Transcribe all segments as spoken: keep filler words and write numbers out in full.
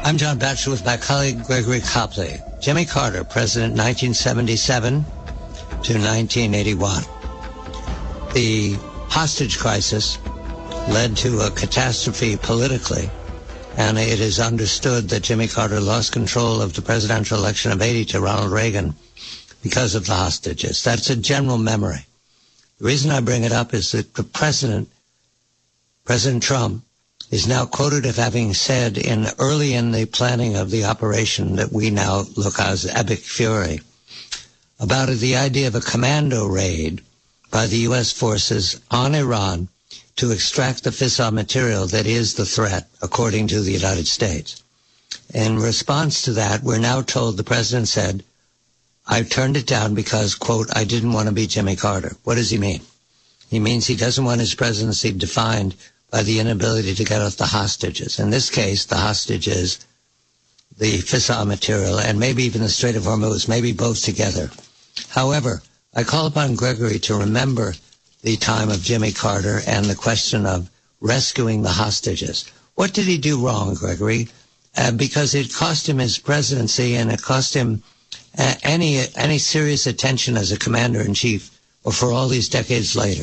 I'm John Batchelor with my colleague Gregory Copley. Jimmy Carter, president nineteen seventy-seven to nineteen eighty-one. The hostage crisis led to a catastrophe politically, and it is understood that Jimmy Carter lost control of the presidential election of eighty to Ronald Reagan because of the hostages. That's a general memory. The reason I bring it up is that the president, President Trump, is now quoted as having said in early in the planning of the operation that we now look as Epic Fury about the idea of a commando raid by the U S forces on Iran to extract the fissile material that is the threat, according to the United States. In response to that, we're now told the president said, I turned it down because, quote, I didn't want to be Jimmy Carter. What does he mean? He means he doesn't want his presidency defined by the inability to get off the hostages. In this case, the hostages, the fissile material, and maybe even the Strait of Hormuz, maybe both together. However, I call upon Gregory to remember the time of Jimmy Carter and the question of rescuing the hostages. What did he do wrong, Gregory? Uh, because it cost him his presidency and it cost him uh, any any serious attention as a commander-in-chief or for all these decades later.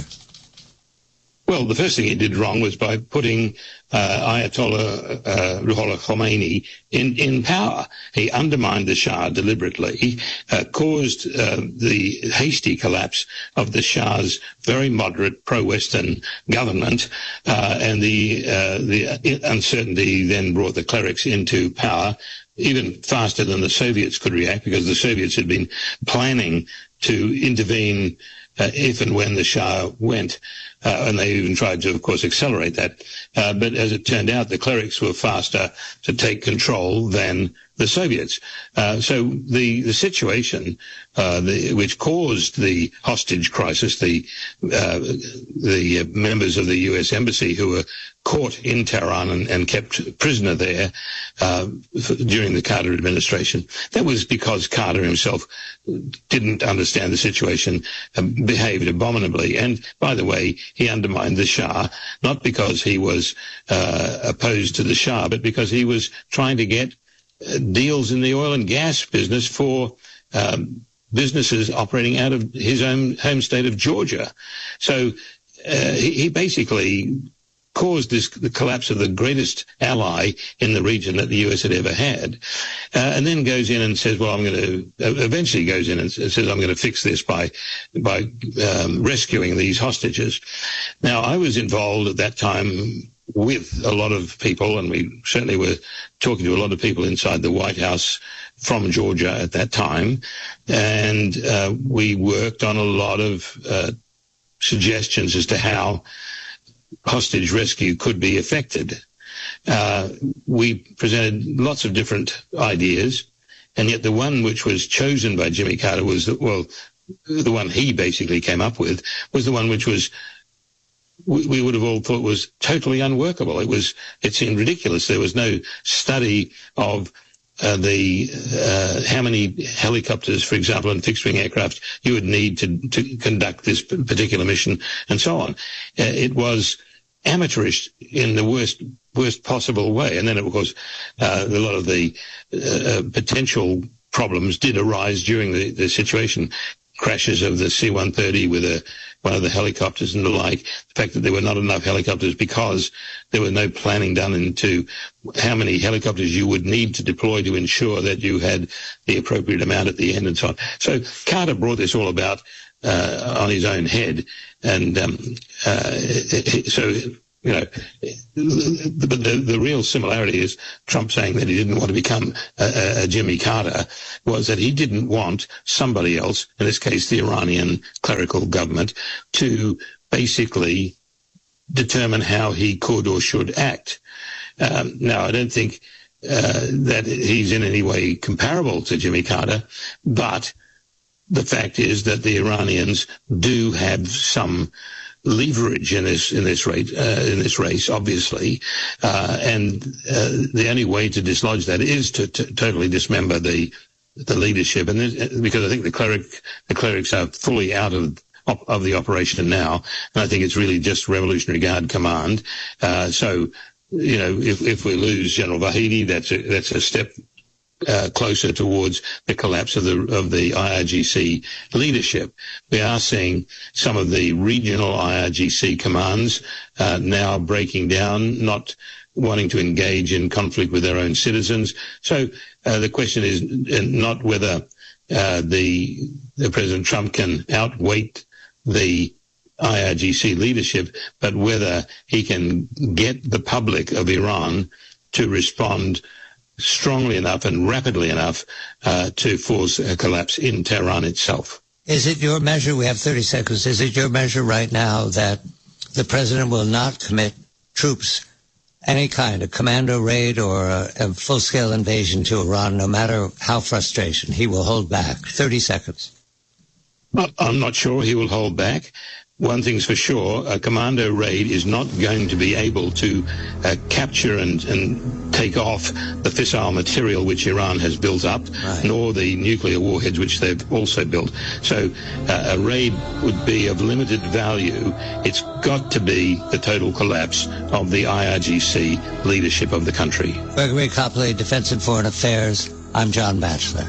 Well, the first thing he did wrong was by putting uh, Ayatollah uh, Ruhollah Khomeini in, in power. He undermined the Shah deliberately, uh, caused uh, the hasty collapse of the Shah's very moderate pro-Western government, uh, and the, uh, the uncertainty then brought the clerics into power even faster than the Soviets could react, because the Soviets had been planning to intervene uh, if and when the Shah went. Uh, and they even tried to, of course, accelerate that. Uh, but as it turned out, the clerics were faster to take control than the Soviets. Uh, so the, the situation uh, the, which caused the hostage crisis, the, uh, the members of the U S Embassy who were caught in Tehran and, and kept prisoner there uh, during the Carter administration, that was because Carter himself didn't understand the situation, uh, behaved abominably. And, by the way, he undermined the Shah, not because he was uh, opposed to the Shah, but because he was trying to get uh, deals in the oil and gas business for um, businesses operating out of his own home state of Georgia. So uh, he, he basically caused this the collapse of the greatest ally in the region that the U S had ever had, uh, and then goes in and says, well, I'm going to, eventually goes in and says, I'm going to fix this by by um, rescuing these hostages. Now, I was involved at that time with a lot of people, and we certainly were talking to a lot of people inside the White House from Georgia at that time, and uh, we worked on a lot of uh, suggestions as to how hostage rescue could be effected. Uh, we presented lots of different ideas, and yet the one which was chosen by Jimmy Carter was, well, the one he basically came up with was the one which was, we, we would have all thought was totally unworkable. It was, it seemed ridiculous. There was no study of Uh, the uh, how many helicopters, for example, and fixed-wing aircraft you would need to, to conduct this particular mission, and so on. Uh, it was amateurish in the worst worst possible way. And then, of course, uh, a lot of the uh, potential problems did arise during the, the situation. Crashes of the C one thirty with a, one of the helicopters and the like, the fact that there were not enough helicopters because there was no planning done into how many helicopters you would need to deploy to ensure that you had the appropriate amount at the end and so on. So Carter brought this all about uh, on his own head. And um, uh, so, you know, but the, the real similarity is Trump saying that he didn't want to become a, a Jimmy Carter was that he didn't want somebody else, in this case the Iranian clerical government, to basically determine how he could or should act. Um, now, I don't think uh, that he's in any way comparable to Jimmy Carter, but the fact is that the Iranians do have some leverage in this in this race, uh, in this race, obviously, uh, and uh, the only way to dislodge that is to, to totally dismember the the leadership, and because I think the cleric the clerics are fully out of of the operation now, and I think it's really just Revolutionary Guard Command. Uh, so you know, if, if we lose General Vahidi, that's a, that's a step uh, closer towards the collapse of the of the I R G C leadership. We are seeing some of the regional I R G C commands uh, now breaking down, not wanting to engage in conflict with their own citizens. So uh, the question is not whether uh, the, the President Trump can outweight the I R G C leadership, but whether he can get the public of Iran to respond strongly enough and rapidly enough uh, to force a collapse in Tehran itself. Is it your measure, we have thirty seconds, is it your measure right now that the president will not commit troops, any kind of commando raid or a, a full-scale invasion to Iran, no matter how frustration, he will hold back? thirty seconds. Well, I'm not sure he will hold back. One thing's for sure, a commando raid is not going to be able to uh, capture and, and take off the fissile material which Iran has built up, right, nor the nuclear warheads which they've also built. So uh, a raid would be of limited value. It's got to be the total collapse of the I R G C leadership of the country. Gregory Copley, Defense and Foreign Affairs. I'm John Batchelor.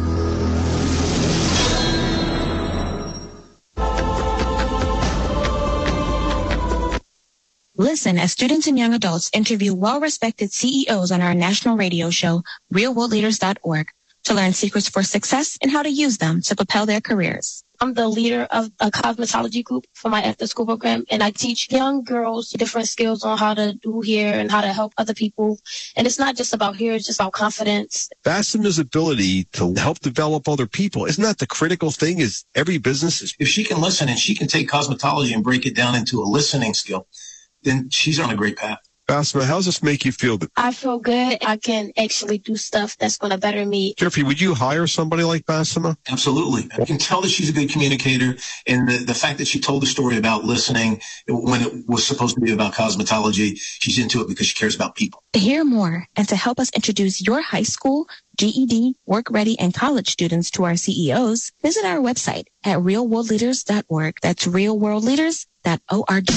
Listen as students and young adults interview well-respected C E Os on our national radio show, real world leaders dot org, to learn secrets for success and how to use them to propel their careers. I'm the leader of a cosmetology group for my after-school program, and I teach young girls different skills on how to do hair and how to help other people. And it's not just about hair, it's just about confidence. Bassema's ability to help develop other people, isn't that the critical thing? Is every business is... If she can listen and she can take cosmetology and break it down into a listening skill, then she's on a great path. Bassema, how does this make you feel? I feel good. I can actually do stuff that's going to better me. Jeffrey, would you hire somebody like Bassema? Absolutely. I can tell that she's a good communicator, and the, the fact that she told the story about listening when it was supposed to be about cosmetology, she's into it because she cares about people. To hear more and to help us introduce your high school, G E D, work ready, and college students to our C E Os, visit our website at real world leaders dot org. That's real world leaders dot org.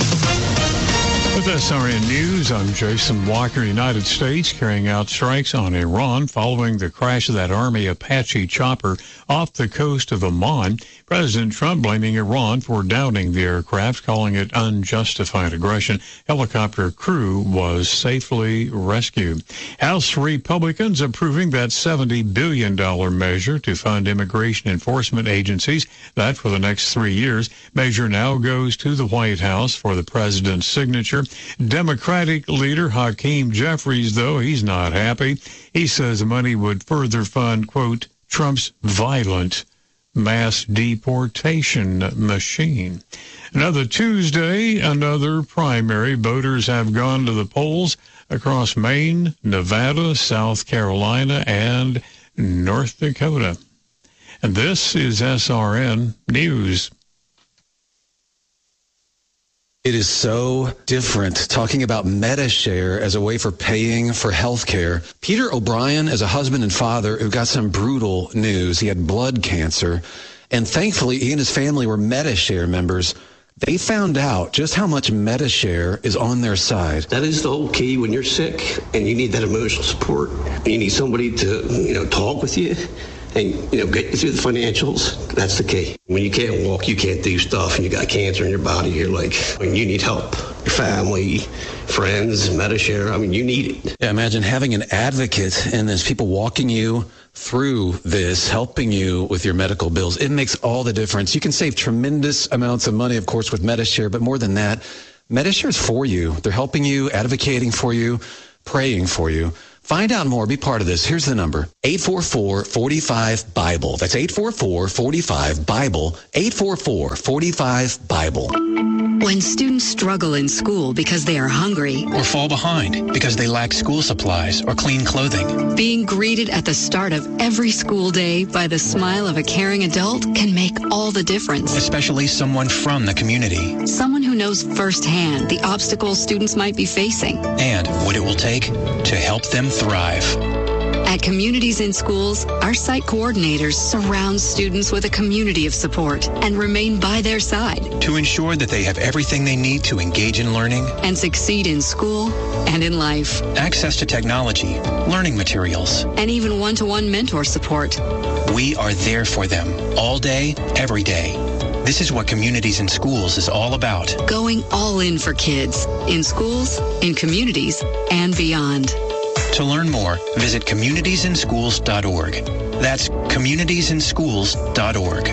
With S R N News, I'm Jason Walker. United States carrying out strikes on Iran following the crash of that Army Apache chopper off the coast of Oman. President Trump blaming Iran for downing the aircraft, calling it unjustified aggression. Helicopter crew was safely rescued. House Republicans approving that seventy billion dollars measure to fund immigration enforcement agencies. That for the next three years. Measure now goes to the White House for the president's signature. Democratic leader Hakeem Jeffries, though, he's not happy. He says the money would further fund, quote, Trump's violent mass deportation machine. Another Tuesday, another primary. Voters have gone to the polls across Maine, Nevada, South Carolina, and North Dakota. And this is S R N News. It is so different talking about MediShare as a way for paying for health care. Peter O'Brien is a husband and father who got some brutal news. He had blood cancer, and thankfully he and his family were MediShare members. They found out just how much MediShare is on their side. That is the whole key when you're sick and you need that emotional support. You need somebody to, you know, talk with you and, you know, get you through the financials. That's the key. When you can't walk, you can't do stuff, and you got cancer in your body, you're like, I mean, you need help. Your family, friends, MediShare, I mean, you need it. Yeah, imagine having an advocate and there's people walking you through this, helping you with your medical bills. It makes all the difference. You can save tremendous amounts of money, of course, with MediShare, but more than that, MediShare is for you. They're helping you, advocating for you, praying for you. Find out more. Be part of this. Here's the number. eight four four, four five, BIBLE. That's eight four four, four five, BIBLE. eight four four, four five, BIBLE. When students struggle in school because they are hungry or fall behind because they lack school supplies or clean clothing, being greeted at the start of every school day by the smile of a caring adult can make all the difference. Especially someone from the community. Someone who knows firsthand the obstacles students might be facing. And what it will take to help them thrive. At Communities in Schools, our site coordinators surround students with a community of support and remain by their side to ensure that they have everything they need to engage in learning and succeed in school and in life. Access to technology, learning materials, and even one-to-one mentor support. We are there for them all day, every day. This is what Communities in Schools is all about. Going all in for kids, in schools, in communities, and beyond. To learn more, visit communities in schools dot org. That's communities in schools dot org.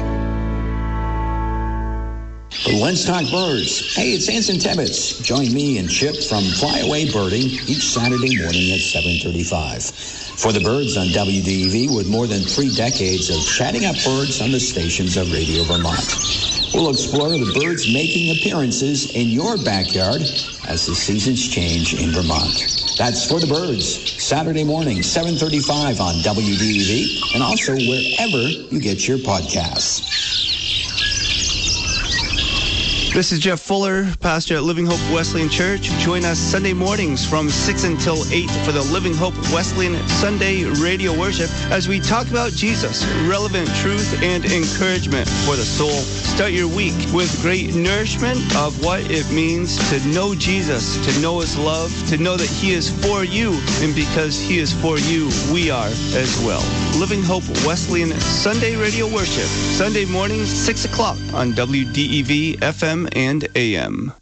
Let's talk birds. Hey, it's Anson Tebbets. Join me and Chip from Flyaway Birding each Saturday morning at seven thirty-five. For the birds on W D E V, with more than three decades of chatting up birds on the stations of Radio Vermont. We'll explore the birds making appearances in your backyard as the seasons change in Vermont. That's For the Birds, Saturday morning, seven thirty-five on W D E V, and also wherever you get your podcasts. This is Jeff Fuller, pastor at Living Hope Wesleyan Church. Join us Sunday mornings from six until eight for the Living Hope Wesleyan Sunday radio worship as we talk about Jesus, relevant truth and encouragement for the soul. Start your week with great nourishment of what it means to know Jesus, to know his love, to know that he is for you, and because he is for you, we are as well. Living Hope Wesleyan Sunday radio worship, Sunday mornings, six o'clock on W D E V F M and A M.